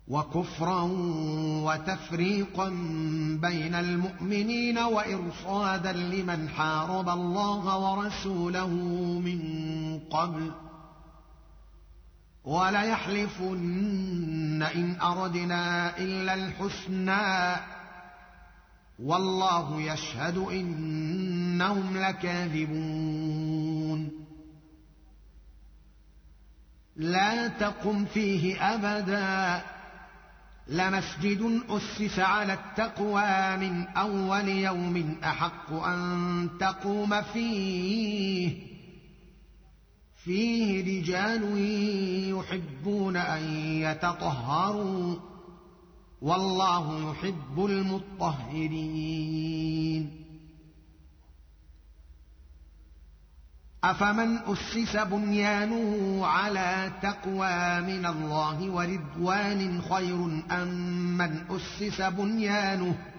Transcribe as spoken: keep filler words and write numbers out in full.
وكفرا وتفريقا بين المؤمنين وإرصادا لمن حارب الله ورسوله من قبل وليحلفن إن أردنا إلا الحسنى والله يشهد إنهم لكاذبون لا تقم فيه أبدا لمسجد أسس على التقوى من أول يوم أحق أن تقوم فيه فيه رجال يحبون أن يتطهروا والله يحب المطهرين أفمن أسس بنيانه على تقوى من الله ورضوان خير أم من أسس بنيانه